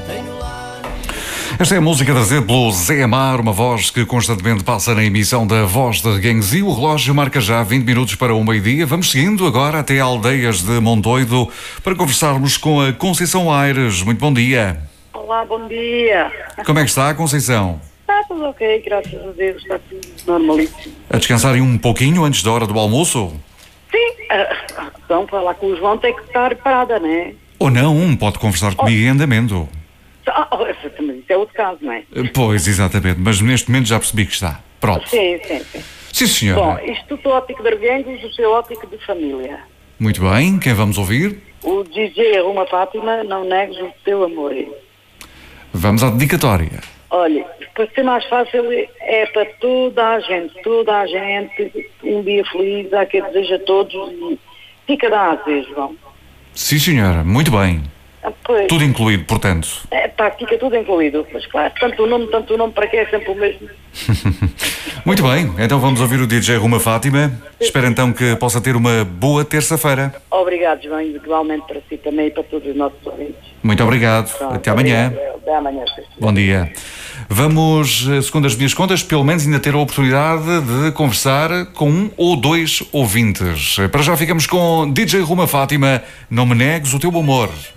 Esta é a música da Zé pelo Zé Amar, uma voz que constantemente passa na emissão da Voz de Reguengos, e o relógio marca já 20 minutos para o meio-dia. Vamos seguindo agora até Aldeias de Mondoido para conversarmos com a Conceição Aires. Muito bom dia. Olá, bom dia. Como é que está, Conceição? Está tudo ok, graças a Deus, está tudo normalíssimo. A descansarem um pouquinho antes da hora do almoço? Sim, então falar com o João tem que estar parada, não é? Ou não, pode conversar comigo em andamento. Isso é outro caso, não é? Pois, exatamente, mas neste momento já percebi que está. Pronto. Sim. Sim, senhora. Bom, isto do óptico de Reguengos, o seu óptico de família. Muito bem, quem vamos ouvir? O DJ Arruma Fátima, não negues o teu amor. Vamos à dedicatória. Olha, para ser mais fácil, é para toda a gente, um dia feliz, há que deseja a todos, e fica da aze, João. Sim, senhora, muito bem. Pois, Tudo incluído, portanto. fica tudo incluído. Mas claro, tanto o nome, para que é sempre o mesmo. Muito bem, então vamos ouvir o DJ Arruma Fátima. Espero então que possa ter uma boa terça-feira. Obrigado, João, igualmente para si também e para todos os nossos ouvintes. Muito obrigado. Pronto, até amanhã. Até amanhã. Bom dia. Vamos, segundo as minhas contas, pelo menos ainda ter a oportunidade de conversar com um ou dois ouvintes. Para já ficamos com DJ Arruma Fátima, não me negues o teu amor.